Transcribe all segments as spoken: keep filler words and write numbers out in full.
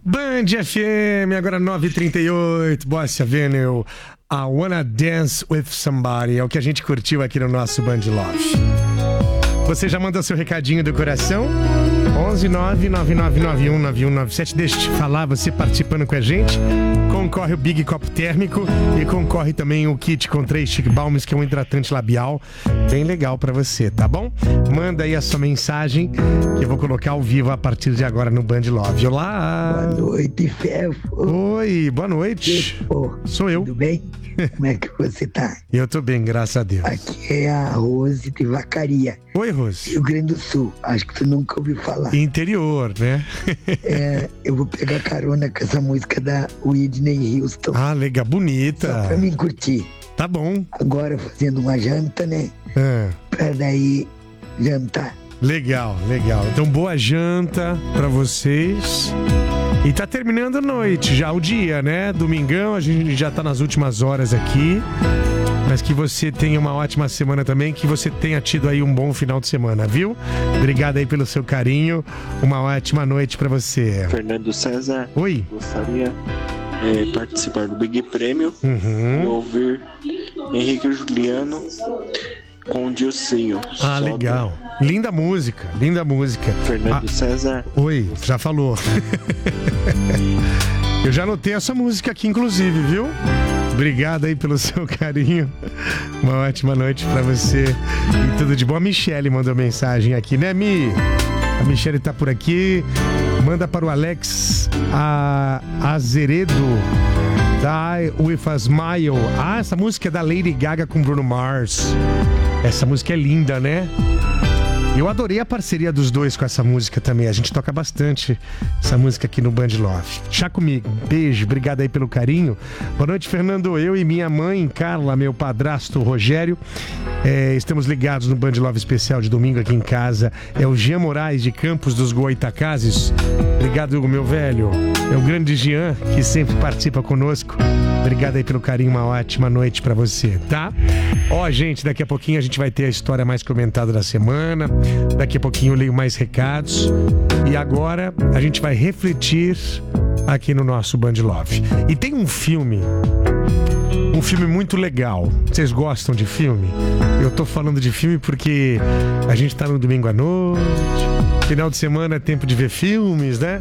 Band F M, agora nove e trinta e oito, Bossa Avenue, I Wanna Dance With Somebody, é o que a gente curtiu aqui no nosso Band Love. Você já mandou seu recadinho do coração? onze nove nove nove nove um nove um nove sete. Deixa eu te falar, você participando com a gente, concorre o Big Copo Térmico e concorre também o kit com três Chic Balms, que é um hidratante labial bem legal pra você, tá bom? Manda aí a sua mensagem que eu vou colocar ao vivo a partir de agora no Band Love. Olá! Boa noite, Fefo. Oi, boa noite. Fefo. Sou eu. Tudo bem? Como é que você tá? Eu tô bem, graças a Deus. Aqui é a Rose de Vacaria. Oi, Rose. Rio Grande do Sul. Acho que tu nunca ouviu falar. Interior, né? É, eu vou pegar carona com essa música da Whitney Houston. Ah, legal, bonita. Só pra mim curtir. Tá bom. Agora fazendo uma janta, né? É. Pra daí jantar. Legal, legal. Então, boa janta pra vocês. E tá terminando a noite, já o dia, né? Domingão, a gente já tá nas últimas horas aqui. Mas que você tenha uma ótima semana também, que você tenha tido aí um bom final de semana, viu? Obrigado aí pelo seu carinho. Uma ótima noite pra você. Fernando César. Oi. Gostaria de é, participar do Big Prêmio uhum. e ouvir Henrique e Juliano com o Dilcinho. Ah, Sobe. Legal. Linda música, linda música. Fernando ah, César. Oi, já falou. Eu já anotei essa música aqui, inclusive, viu? Obrigado aí pelo seu carinho. Uma ótima noite pra você. E tudo de bom. A Michele mandou mensagem aqui, né, Mi? A Michele tá por aqui. Manda para o Alex a Azeredo. Die With a Smile. Ah, essa música é da Lady Gaga com Bruno Mars. Essa música é linda, né? Eu adorei a parceria dos dois com essa música também. A gente toca bastante essa música aqui no Band Love. Chá comigo. Beijo. Obrigado aí pelo carinho. Boa noite, Fernando. Eu e minha mãe, Carla, meu padrasto, Rogério, é, estamos ligados no Band Love especial de domingo aqui em casa. É o Jean Moraes, de Campos dos Goitacazes. Obrigado, meu velho. É o grande Jean, que sempre participa conosco. Obrigado aí pelo carinho. Uma ótima noite pra você, tá? Ó, gente, daqui a pouquinho a gente vai ter a história mais comentada da semana. Daqui a pouquinho eu leio mais recados. E agora a gente vai refletir aqui no nosso Band Love. E tem um filme, um filme muito legal. Vocês gostam de filme? Eu tô falando de filme porque a gente tá no domingo à noite, final de semana é tempo de ver filmes, né?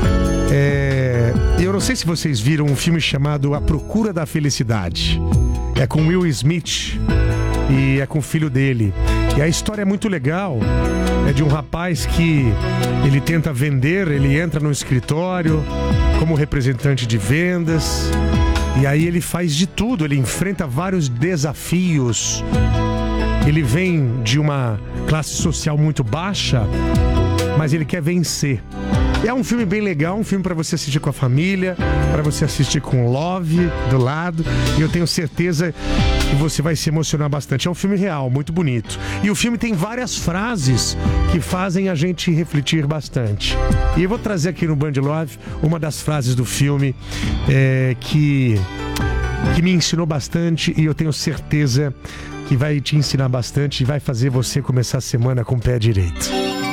É... Eu não sei se vocês viram um filme chamado A Procura da Felicidade. É com Will Smith e é com o filho dele. E a história é muito legal. É de um rapaz que ele tenta vender, ele entra no escritório como representante de vendas. E aí ele faz de tudo, ele enfrenta vários desafios. Ele vem de uma classe social muito baixa, mas ele quer vencer. É um filme bem legal, um filme para você assistir com a família, para você assistir com o Love do lado, e eu tenho certeza que você vai se emocionar bastante. É um filme real, muito bonito. E o filme tem várias frases que fazem a gente refletir bastante. E eu vou trazer aqui no Band Love uma das frases do filme é, que, que me ensinou bastante, e eu tenho certeza que vai te ensinar bastante e vai fazer você começar a semana com o pé direito.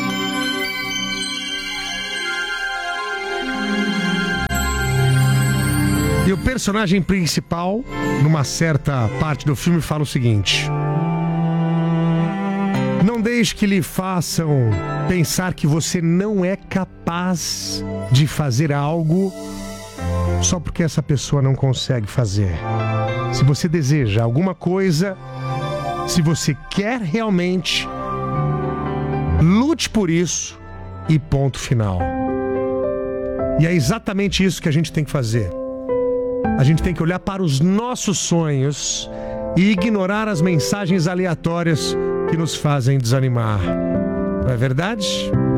E o personagem principal, numa certa parte do filme, fala o seguinte: não deixe que lhe façam pensar que você não é capaz de fazer algo só porque essa pessoa não consegue fazer. Se você deseja alguma coisa, se você quer realmente, lute por isso e ponto final. E é exatamente isso que a gente tem que fazer. A gente tem que olhar para os nossos sonhos e ignorar as mensagens aleatórias que nos fazem desanimar. Não é verdade?